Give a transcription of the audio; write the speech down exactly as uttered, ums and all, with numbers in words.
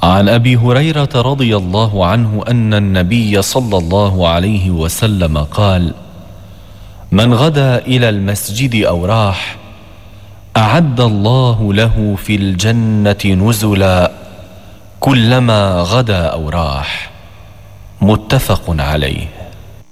عن أبي هريرة رضي الله عنه أن النبي صلى الله عليه وسلم قال: من غدا إلى المسجد أو راح أعد الله له في الجنة نزلا كلما غدا أو راح. متفق عليه.